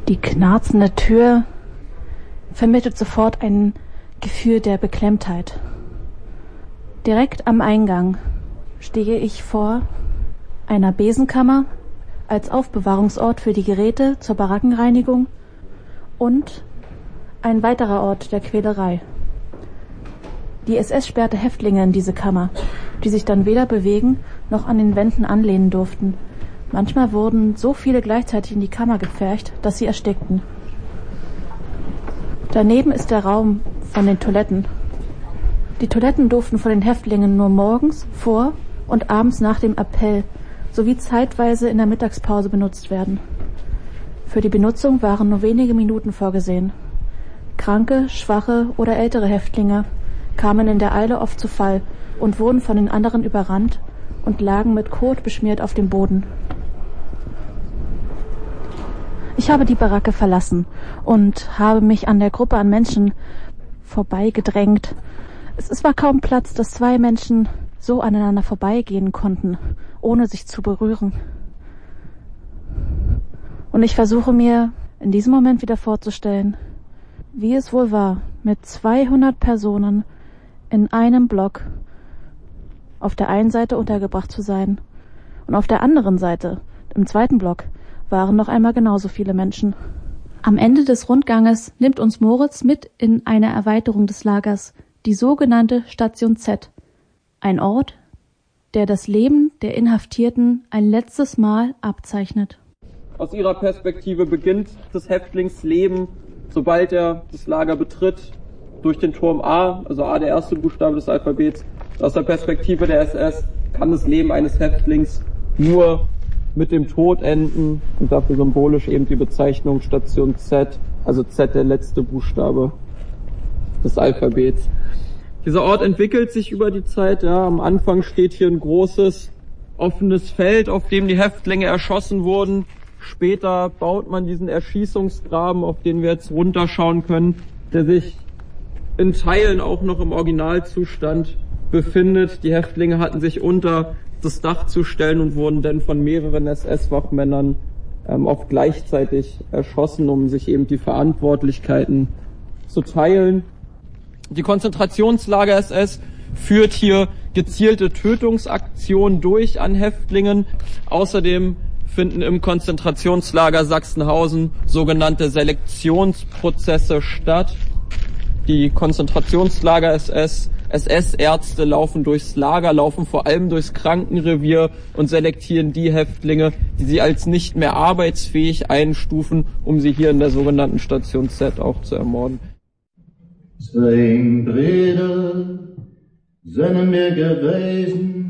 Die knarzende Tür vermittelt sofort ein Gefühl der Beklemmtheit. Direkt am Eingang stehe ich vor einer Besenkammer als Aufbewahrungsort für die Geräte zur Barackenreinigung und ein weiterer Ort der Quälerei. Die SS sperrte Häftlinge in diese Kammer, die sich dann weder bewegen noch an den Wänden anlehnen durften. Manchmal wurden so viele gleichzeitig in die Kammer gepfercht, dass sie erstickten. Daneben ist der Raum von den Toiletten. Die Toiletten durften von den Häftlingen nur morgens, vor und abends nach dem Appell sowie zeitweise in der Mittagspause benutzt werden. Für die Benutzung waren nur wenige Minuten vorgesehen. Kranke, schwache oder ältere Häftlinge kamen in der Eile oft zu Fall und wurden von den anderen überrannt und lagen mit Kot beschmiert auf dem Boden. Ich habe die Baracke verlassen und habe mich an der Gruppe an Menschen vorbeigedrängt. Es war kaum Platz, dass zwei Menschen so aneinander vorbeigehen konnten, ohne sich zu berühren. Und ich versuche mir in diesem Moment wieder vorzustellen, wie es wohl war, mit 200 Personen in einem Block auf der einen Seite untergebracht zu sein. Und auf der anderen Seite, im zweiten Block, waren noch einmal genauso viele Menschen. Am Ende des Rundganges nimmt uns Moritz mit in eine Erweiterung des Lagers, die sogenannte Station Z. Ein Ort, der das Leben der Inhaftierten ein letztes Mal abzeichnet. Aus ihrer Perspektive beginnt das Häftlingsleben, sobald er das Lager betritt, durch den Turm A, also A der erste Buchstabe des Alphabets. Aus der Perspektive der SS kann das Leben eines Häftlings nur mit dem Tod enden und dafür symbolisch eben die Bezeichnung Station Z, also Z der letzte Buchstabe des Alphabets. Dieser Ort entwickelt sich über die Zeit. Ja. Am Anfang steht hier ein großes offenes Feld, auf dem die Häftlinge erschossen wurden. Später baut man diesen Erschießungsgraben, auf den wir jetzt runterschauen können, der sich in Teilen auch noch im Originalzustand befindet. Die Häftlinge hatten sich unter das Dach zu stellen und wurden dann von mehreren SS-Wachmännern oft gleichzeitig erschossen, um sich eben die Verantwortlichkeiten zu teilen. Die Konzentrationslager SS führt hier gezielte Tötungsaktionen durch an Häftlingen. Außerdem finden im Konzentrationslager Sachsenhausen sogenannte Selektionsprozesse statt. Die Konzentrationslager SS-Ärzte laufen durchs Lager, laufen vor allem durchs Krankenrevier und selektieren die Häftlinge, die sie als nicht mehr arbeitsfähig einstufen, um sie hier in der sogenannten Station Z auch zu ermorden. Zwei Brüder sind mir gewesen,